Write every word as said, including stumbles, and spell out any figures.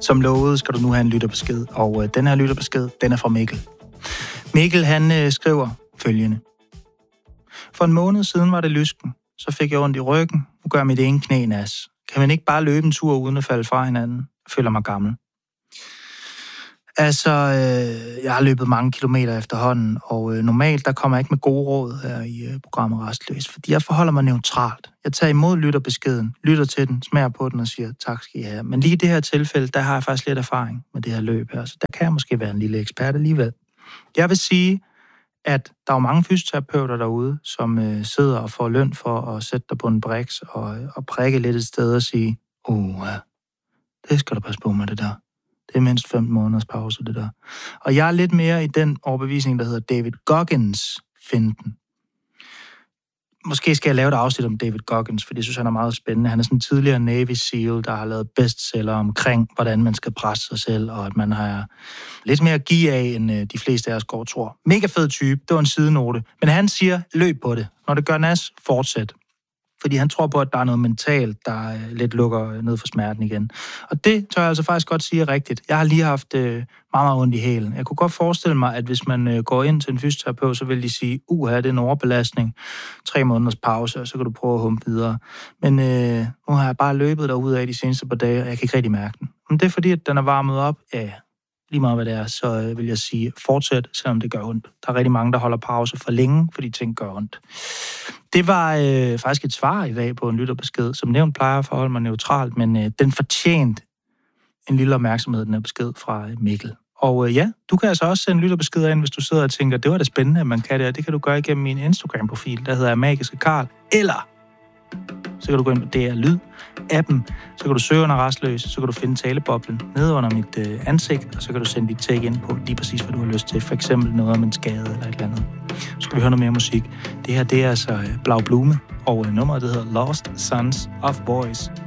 Som lovet skal du nu have en lytterbesked, og øh, den her lytterbesked, den er fra Mikkel. Mikkel, han øh, skriver følgende. For en måned siden var det lysken, så fik jeg ondt i ryggen, nu gør mit ene knæ nas. Kan man ikke bare løbe en tur uden at falde fra hinanden? Jeg føler mig gammel. Altså, øh, jeg har løbet mange kilometer efterhånden, og øh, normalt der kommer jeg ikke med gode råd her i øh, programmet Rastløs, fordi jeg forholder mig neutralt. Jeg tager imod lytterbeskeden, lytter til den, smager på den og siger, tak skal I have. Men lige i det her tilfælde, der har jeg faktisk lidt erfaring med det her løb her, så der kan jeg måske være en lille ekspert alligevel. Jeg vil sige, at der er jo mange fysioterapeuter derude, som øh, sidder og får løn for at sætte dig på en briks og, og prikke lidt et sted og sige, åh, ja, det skal du passe på med det der. Det er mindst femten måneders pause, det der. Og jeg er lidt mere i den overbevisning, der hedder David Goggins-finten. Måske skal jeg lave et afsnit om David Goggins, for det synes han er meget spændende. Han er sådan en tidligere Navy SEAL, der har lavet bestseller omkring, hvordan man skal presse sig selv, og at man har lidt mere at give af, end de fleste af os går tror. Mega fed type, det var en sidenote. Men han siger, løb på det. Når det gør nas, fortsæt. Fordi han tror på, at der er noget mentalt, der lidt lukker ned for smerten igen. Og det tør jeg altså faktisk godt sige er rigtigt. Jeg har lige haft øh, meget, meget ondt i hælen. Jeg kunne godt forestille mig, at hvis man øh, går ind til en fysioterapeut, så vil de sige, uha, det er en overbelastning, tre måneders pause, og så kan du prøve at humpe videre. Men øh, nu har jeg bare løbet derudad af de seneste par dage, og jeg kan ikke rigtig mærke den. Men det er fordi, at den er varmet op. Ja, lige meget hvad det er, så øh, vil jeg sige, fortsæt, selvom det gør ondt. Der er rigtig mange, der holder pause for længe, fordi ting gør ondt. Det var øh, faktisk et svar i dag på en lytterbesked. Som nævnt plejer jeg at forholde mig neutralt, men øh, den fortjente en lille opmærksomhed, den her besked fra Mikkel. Og øh, ja, du kan altså også sende lytterbeskeder ind, hvis du sidder og tænker, det var da spændende, at man kan det, og det kan du gøre igennem min Instagram-profil, der hedder Magiske Karl. Eller så kan du gå ind på D R Lyd, appen, så kan du søge under Rastløs, så kan du finde taleboblen nede under mit øh, ansigt, og så kan du sende dit tag ind på lige præcis, hvad du har lyst til. For eksempel noget om en skade eller et eller andet. Så skal vi høre noget mere musik. Det her, det er altså øh, Blau Blume, og øh, nummeret, det hedder Lost Sons of Boys.